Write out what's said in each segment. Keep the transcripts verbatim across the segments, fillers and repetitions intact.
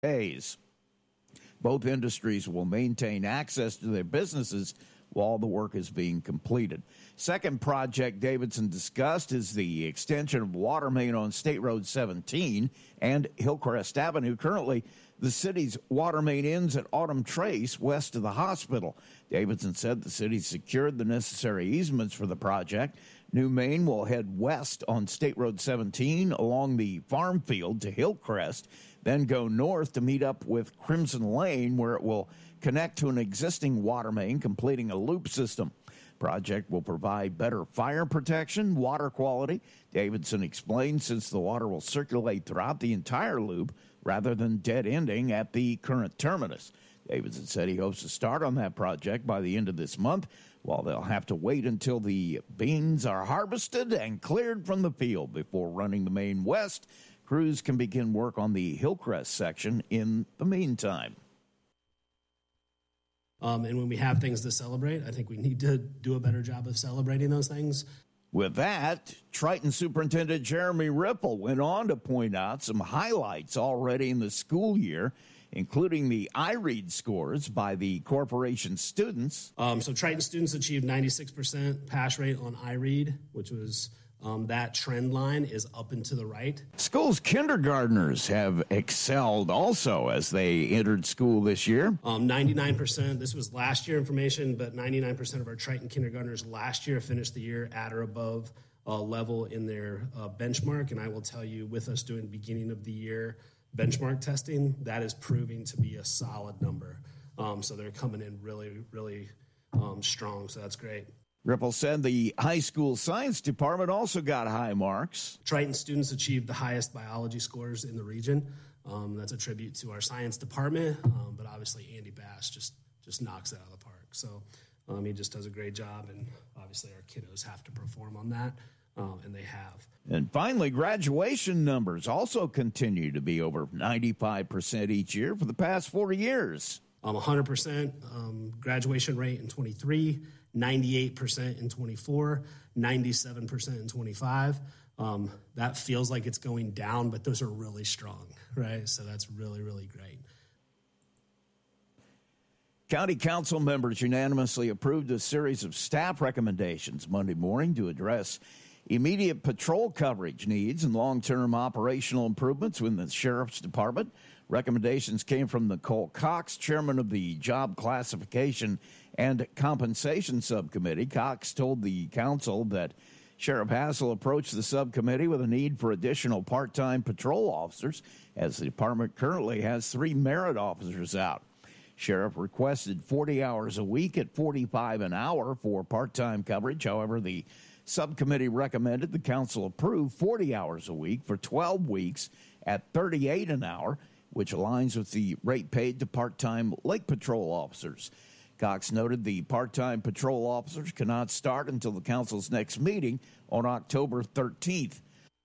days. Both industries will maintain access to their businesses while the work is being completed. Second project Davidson discussed is the extension of water main on State Road seventeen and Hillcrest Avenue. Currently, the city's water main ends at Autumn Trace west of the hospital. Davidson said the city secured the necessary easements for the project. New main will head west on State Road seventeen along the farm field to Hillcrest, then go north to meet up with Crimson Lane, where it will connect to an existing water main, completing a loop system. Project will provide better fire protection, water quality. Davidson explained, since the water will circulate throughout the entire loop rather than dead ending at the current terminus. Davidson said he hopes to start on that project by the end of this month, while they'll have to wait until the beans are harvested and cleared from the field before running the main west. Crews can begin work on the Hillcrest section in the meantime. Um, and when we have things to celebrate, I think we need to do a better job of celebrating those things. With that, Triton Superintendent Jeremy Ripple went on to point out some highlights already in the school year, including the iRead scores by the corporation students. Um, so Triton students achieved ninety-six percent pass rate on iRead, which was um, that trend line is up and to the right. School's kindergartners have excelled also as they entered school this year. Um, ninety-nine percent, this was last year information, but ninety-nine percent of our Triton kindergartners last year finished the year at or above uh, level in their uh, benchmark. And I will tell you, with us doing beginning of the year benchmark testing, that is proving to be a solid number. Um, so they're coming in really, really um, strong. So that's great. Ripple said the high school science department also got high marks. Triton students achieved the highest biology scores in the region. Um, that's a tribute to our science department, um, but obviously Andy Bass just, just knocks it out of the park. So um, he just does a great job, and obviously our kiddos have to perform on that, um, and they have. And finally, graduation numbers also continue to be over ninety-five percent each year for the past four years. Um, one hundred percent um, graduation rate in twenty-three, ninety-eight percent in twenty-four, ninety-seven percent in twenty-five. Um, that feels like it's going down, but those are really strong, right? So that's really, really great. County council members unanimously approved a series of staff recommendations Monday morning to address immediate patrol coverage needs and long-term operational improvements within the Sheriff's Department. Recommendations came from Nicole Cox, chairman of the Job Classification and Compensation Subcommittee. Cox told the council that Sheriff Hassel approached the subcommittee with a need for additional part-time patrol officers, as the department currently has three merit officers out. Sheriff requested forty hours a week at forty-five an hour for part-time coverage. However, the subcommittee recommended the council approve forty hours a week for twelve weeks at thirty-eight an hour, which aligns with the rate paid to part-time Lake Patrol officers. Cox noted the part-time patrol officers cannot start until the council's next meeting on October thirteenth,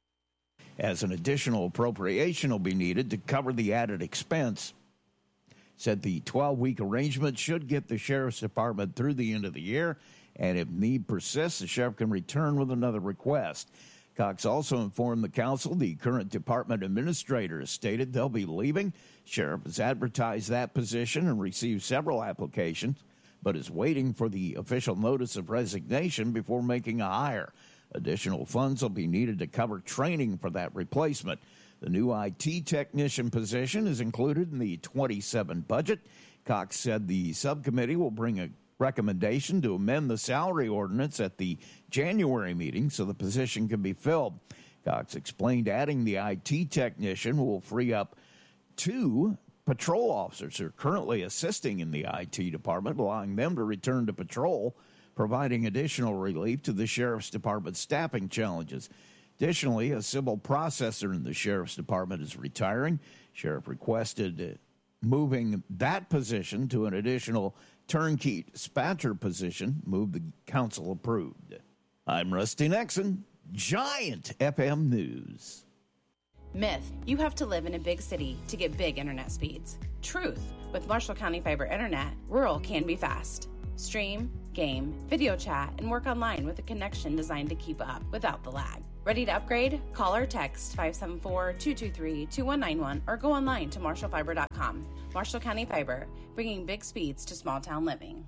as an additional appropriation will be needed to cover the added expense. Said the twelve-week arrangement should get the Sheriff's Department through the end of the year, and if need persists, the sheriff can return with another request. Cox also informed the council the current department administrator has stated they'll be leaving. Sheriff has advertised that position and received several applications, but is waiting for the official notice of resignation before making a hire. Additional funds will be needed to cover training for that replacement. The new I T technician position is included in the twenty-seven budget. Cox said the subcommittee will bring a recommendation to amend the salary ordinance at the January meeting so the position can be filled. Cox explained adding the I T technician will free up two patrol officers who are currently assisting in the I T department, allowing them to return to patrol, providing additional relief to the Sheriff's Department staffing challenges. Additionally, a civil processor in the Sheriff's Department is retiring. Sheriff requested moving that position to an additional turnkey dispatcher position, move the council approved. I'm Rusty Nexon, Giant F M News. Myth, you have to live in a big city to get big internet speeds. Truth, with Marshall County Fiber Internet, rural can be fast. Stream, game, video chat, and work online with a connection designed to keep up without the lag. Ready to upgrade? Call or text five seven four, two two three, two one nine one or go online to marshall fiber dot com. Marshall County Fiber, bringing big speeds to small town living.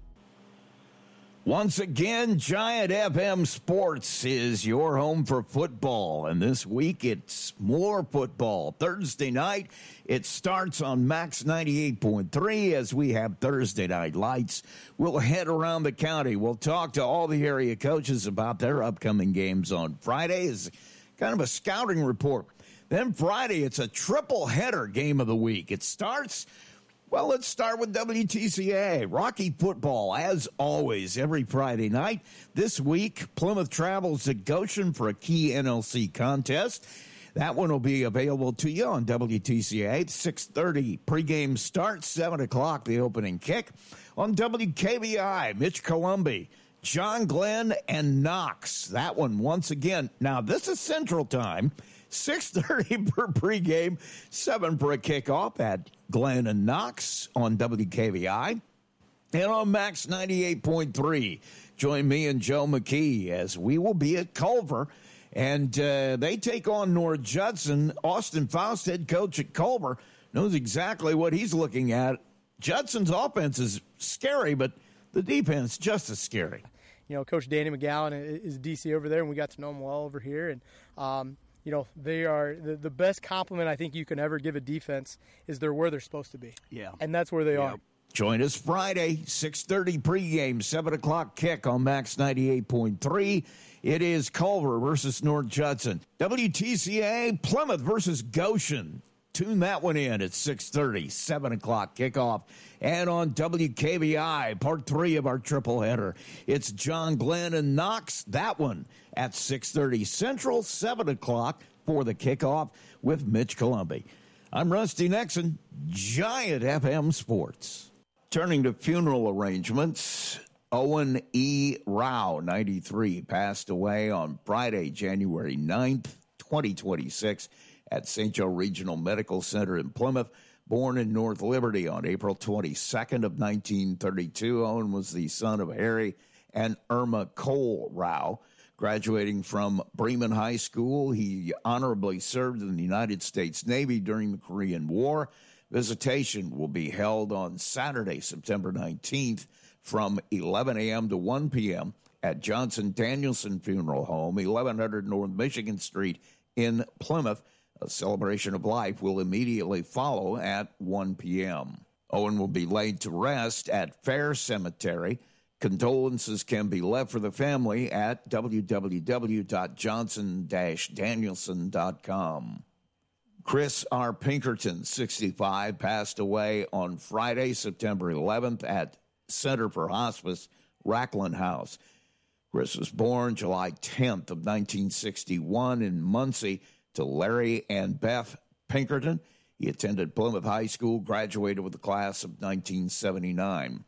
Once again, Giant F M Sports is your home for football, and this week it's more football. Thursday night, it starts on Max ninety-eight point three as we have Thursday Night Lights. We'll head around the county. We'll talk to all the area coaches about their upcoming games on Friday. Is kind of a scouting report. Then Friday, it's a triple header game of the week. It starts... Well, let's start with W T C A. Rocky football, as always, every Friday night. This week, Plymouth travels to Goshen for a key N L C contest. That one will be available to you on W T C A. six thirty pregame start, seven o'clock the opening kick. On W K B I, Mitch Columbi, John Glenn, and Knox. That one once again. Now, this is Central Time. six thirty per pregame, seven for a kickoff at Glenn and Knox on W K V I. And on Max ninety-eight point three, join me and Joe McKee as we will be at Culver. And uh, they take on North Judson. Austin Faust, head coach at Culver, knows exactly what he's looking at. Judson's offense is scary, but the defense just as scary. You know, Coach Danny McGowan is D C over there, and we got to know him well over here. And, um, you know, they are the, the best compliment I think you can ever give a defense is they're where they're supposed to be. Yeah. And that's where they yeah. are. Join us Friday, six thirty pregame, seven o'clock kick on Max ninety-eight point three. It is Culver versus North Judson. W T C A, Plymouth versus Goshen. Tune that one in at six thirty, seven o'clock kickoff. And on W K V I, part three of our triple header, it's John Glenn and Knox. That one at six thirty Central, seven o'clock for the kickoff with Mitch Columbi. I'm Rusty Nexon, Giant F M Sports. Turning to funeral arrangements, Owen E. Rao, ninety-three, passed away on Friday, January ninth, twenty twenty-six, at Saint Joe Regional Medical Center in Plymouth. Born in North Liberty on April twenty-second of nineteen thirty-two, Owen was the son of Harry and Irma Cole Rao. Graduating from Bremen High School, he honorably served in the United States Navy during the Korean War. Visitation will be held on Saturday, September nineteenth from eleven a.m. to one p.m. at Johnson Danielson Funeral Home, eleven hundred North Michigan Street in Plymouth. A celebration of life will immediately follow at one p.m. Owen will be laid to rest at Fair Cemetery. Condolences can be left for the family at w w w dot johnson dash danielson dot com. Chris R. Pinkerton, sixty-five, passed away on Friday, September eleventh at Center for Hospice, Racklin House. Chris was born July tenth of nineteen sixty-one in Muncie to Larry and Beth Pinkerton. He attended Plymouth High School, graduated with the class of nineteen seventy-nine.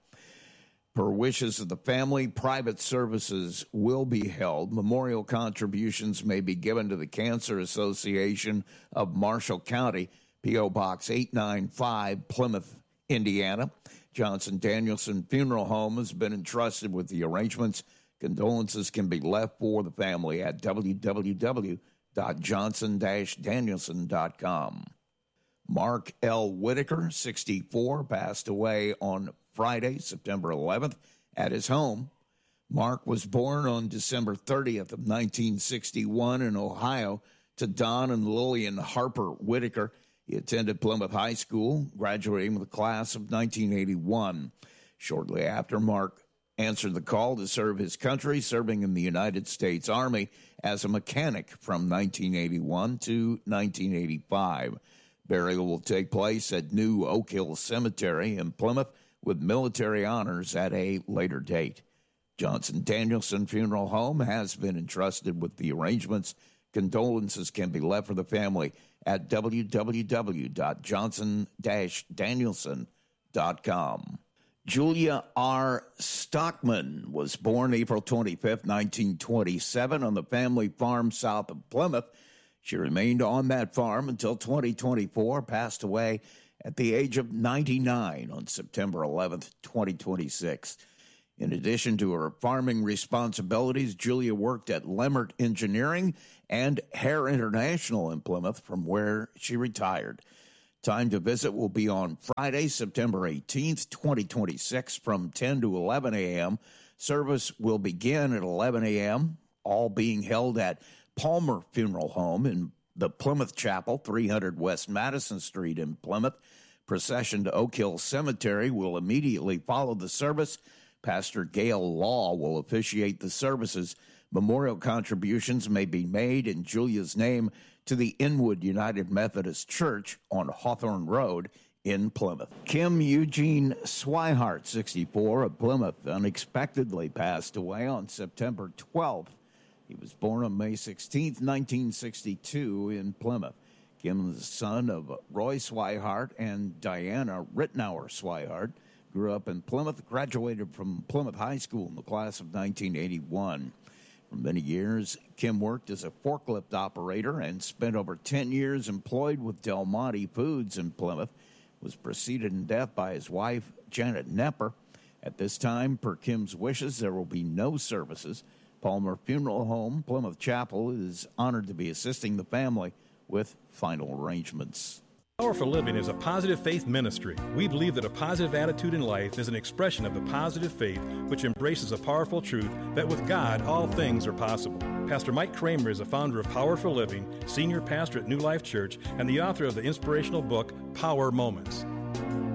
Per wishes of the family, private services will be held. Memorial contributions may be given to the Cancer Association of Marshall County, P O. Box eight ninety-five, Plymouth, Indiana. Johnson Danielson Funeral Home has been entrusted with the arrangements. Condolences can be left for the family at w w w dot johnson dash danielson dot com. Mark L. Whitaker, sixty-four, passed away on Friday, September eleventh, at his home. Mark was born on December thirtieth of nineteen sixty-one in Ohio to Don and Lillian Harper Whitaker. He attended Plymouth High School, graduating with the class of nineteen eighty-one. Shortly after, Mark answered the call to serve his country, serving in the United States Army as a mechanic from nineteen eighty-one to nineteen eighty-five. Burial will take place at New Oak Hill Cemetery in Plymouth with military honors at a later date. Johnson Danielson Funeral Home has been entrusted with the arrangements. Condolences can be left for the family at w w w dot johnson dash danielson dot com. Julia R. Stockman was born April twenty-fifth, nineteen twenty-seven, on the family farm south of Plymouth. She remained on that farm until twenty twenty-four, passed away at the age of ninety-nine on September eleventh, twenty twenty-six. In addition to her farming responsibilities, Julia worked at Lemmert Engineering and Hare International in Plymouth, from where she retired. Time to visit will be on Friday, September eighteenth, twenty twenty-six, from ten to eleven a.m. Service will begin at eleven a.m., all being held at Palmer Funeral Home in the Plymouth Chapel, three hundred West Madison Street in Plymouth. Procession to Oak Hill Cemetery will immediately follow the service. Pastor Gail Law will officiate the services. Memorial contributions may be made in Julia's name to the Inwood United Methodist Church on Hawthorne Road in Plymouth. Kim Eugene Swihart, sixty-four, of Plymouth, unexpectedly passed away on September twelfth. He was born on May sixteenth, nineteen sixty-two in Plymouth. Kim is the son of Roy Swihart and Diana Rittenauer Swihart. Grew up in Plymouth, graduated from Plymouth High School in the class of nineteen eighty-one. For many years, Kim worked as a forklift operator and spent over ten years employed with Del Monte Foods in Plymouth. Was preceded in death by his wife, Janet Nepper. At this time, per Kim's wishes, there will be no services. Palmer Funeral Home, Plymouth Chapel, is honored to be assisting the family with final arrangements. Powerful Living is a positive faith ministry. We believe that a positive attitude in life is an expression of the positive faith which embraces a powerful truth that with God all things are possible. Pastor Mike Kramer is the founder of Powerful Living, senior pastor at New Life Church, and the author of the inspirational book, Power Moments.